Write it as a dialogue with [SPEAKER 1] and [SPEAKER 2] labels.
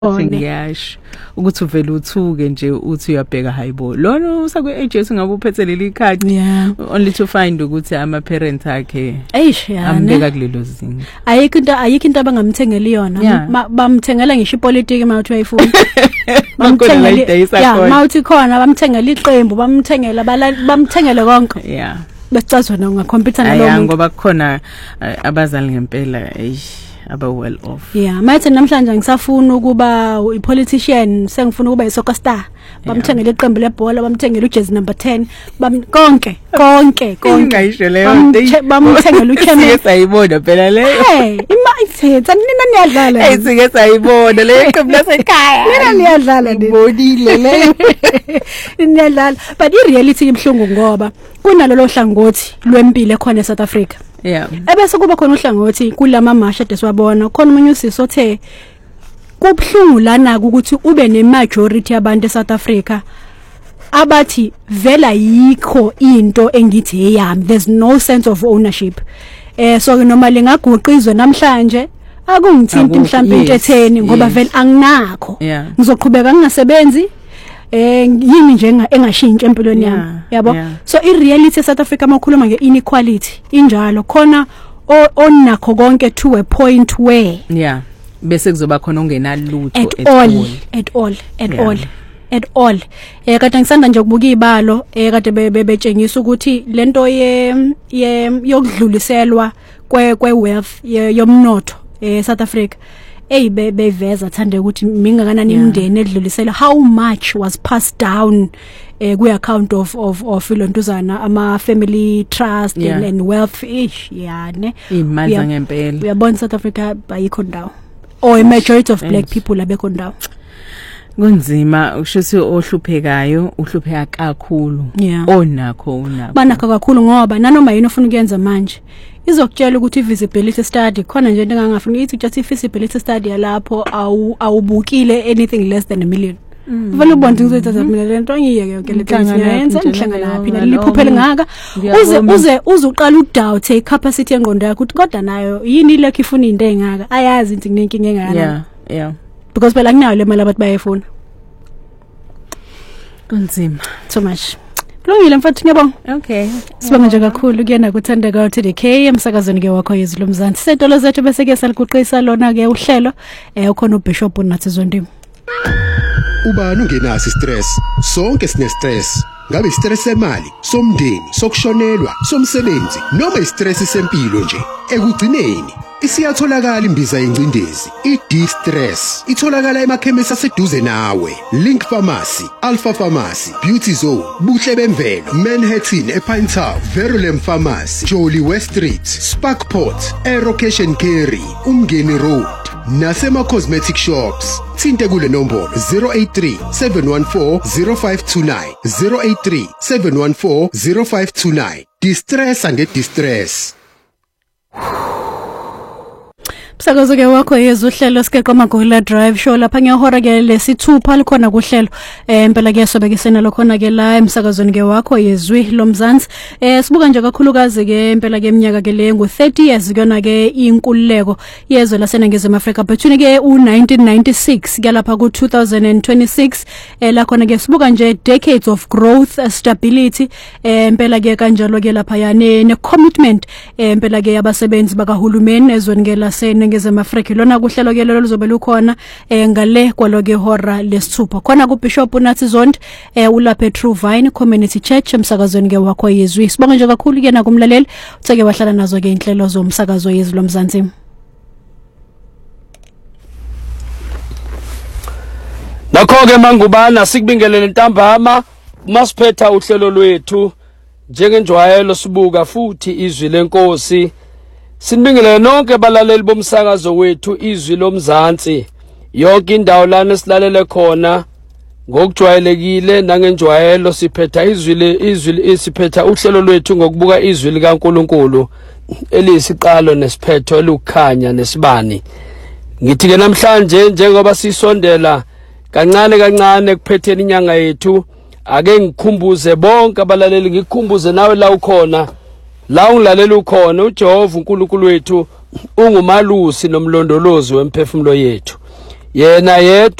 [SPEAKER 1] Ngiyasho ukuthi uvela uthuke nje uthi uyabheka hayibo lona usakwe agent ngabe uphethe leli card only to find ukuthi ama parents akhe ambeka kulelo zinga
[SPEAKER 2] ayikho into abangamthengela iyona bamthengela ngisho ipolitiki mawuthi uyayifuna mawuthi khona bamthengela iqembu bamthengele konke besicazwe ngakhompyutha nalomuntu
[SPEAKER 1] ngoba kukhona abazali ngempela aba well off
[SPEAKER 2] manje namhlanje ngisafuna ukuba ipolitician sengifuna ukuba isoccer star bamthengele iqembu lebhola bamthengele ujersey number 10 konke
[SPEAKER 1] ngayisho leyo
[SPEAKER 2] bamthengele uchairman
[SPEAKER 1] sayibona phela leyo
[SPEAKER 2] imayithetha nina niyadlala
[SPEAKER 1] sike sayibona leyo iqembu lasekhaya
[SPEAKER 2] nina niyadlala
[SPEAKER 1] ngibonile leyo
[SPEAKER 2] niyadlala but I reality ibhlungu ngoba kunalolo hlangothi lwempilo ekhona eSouth Africa ebese kuba khona uhlangothi kulama masha deswabona khona umunye usisi othe kubhlungu lana ukuthi ube ne majority yabantu eSouth Africa abathi vela yikho into engithi eyami there's no sense of ownership so noma lingaguqizwe namhlanje akungithinti mhlawumbe into etheni ngoba vele anginakho ngizoqhubeka ngingasebenzi yini nje engashintsha empilweni yami yabo so I reality eSouth Africa makhuluma ngeinequality injalo khona onakho konke to a point where
[SPEAKER 1] bese kuzoba khona ongenalutho
[SPEAKER 2] at all kade ngisanda nje ukubuka ibalo kade bebetshengisa ukuthi lento yokudluliselwa kwe wealth yomnotho eSouth Africa beveza thande ukuthi mingakanani imndeni edlulisela how much was passed down kwi account of ilontuzana ama family trust and wealth ne
[SPEAKER 1] imali ngempela
[SPEAKER 2] uyabona South Africa bayikho ndawo or a majority of black people abekho ndawo
[SPEAKER 1] kunzima ushuthi ohluphekayo uhlupheka kakhulu onakho
[SPEAKER 2] banakho kakhulu ngoba nanoma yini ofuna ukuyenza manje izokutshela ukuthi i-visibility study khona nje into engangafuna ithi just i-feasibility study yalapho awubukile anything less than $1 million vele ubona ngizothatha mina lento ngiyeke yonke le things ngiyenza ngihlangana laphi naliphuphele ngaka uze uqala udoubt capacity engqondo yakho ukuthi kodwa nayo yini lokho ifuna into engaka ayazi into kunenkinga engaka because phela kunayo le mali abathi bayefuna
[SPEAKER 1] kunzima
[SPEAKER 2] so much kulungile mfowethu ngiyabonga
[SPEAKER 1] okay
[SPEAKER 2] sibonga nje kakhulu kuyena kuthandeka to the emsakazweni ke wakho yezilo mzansi setolo zethu bese ke salikuqisa lona ke uhlelo ukhona uBishop nathi Zondimo
[SPEAKER 3] ubani ungenaso stress sonke sine stress ngabe istress semali somndeni sokushonelwa somsebenzi noma istress sempilo nje ekugcineni isiyatholakala imbiza yencindezi i-D-Stress itholakala emakhemisi aseduze nawe Link Pharmacy Alpha Pharmacy Beauty Zone Buhle Bemvelo Manhattan ePine Town Verulam Pharmacy Jolly West Street Sparkport Aerocation Carry Umngeni Road nasema cosmetic shops thinte kule nombolo 083 714 0529 083 714 0529 D-Stress ange D-Stress
[SPEAKER 2] Sakazo ke wakho yezuhlelo sikeqo Magola Drive show lapha ngehora ke lesithupha likhona kuhlelo impela ke sobekisena lokhona ke la emsakazweni ke wakho yezwi lomzansi sibuka nje kakhulukazi ke impela ke eminyaka ke le ngo30 years kuyona ke inkululeko yezwe laseNingizimu Afrika between ke u1996 ke lapha ku2026 la khona ke sibuka nje decades of growth stability impela ke kanjalo ke lapha yane ne commitment impela ke yabasebenzi bakahulumeni ezweni ke laseNingizimu Afrika lona kuhlelo ke lelo lizobe lukhona ngale kwaloke hora lesithupha khona kuBishop nathi Zondi ulapha True Vine Community Church emsakazweni ke wakho yezwi sibonga nje kakhulu ke nakumlaleli utheke wahlala nazo ke inhlelo zomsakazo yezwi lomzansi
[SPEAKER 4] nakho ke mangubana sikubingelele ntambama masiphetha uhlelo lwethu njengenjwayelo sibuka futhi izwi lenkosi sinibingelele nonke balaleli bomsakazo wethu izwi lomzansi yonke indawo lana silalele khona ngokujwayelekile nangenjwayelo siphetha izwi siphetha uhlelo lwethu ngokubuka izwi likaNkuluNkulu eliyisiqalo nesiphetho elukhanya nesibani ngithi ke namhlanje njengoba sisondela kancane kuphetheni inyanga yethu ake ngikhumbuze bonke abalaleli ngikhumbuze nawe la ukhona la ungilalela ukhona uJehova uNkulunkulu wethu ungumalusi nomlondolozi wemphefumulo yethu yena yedwa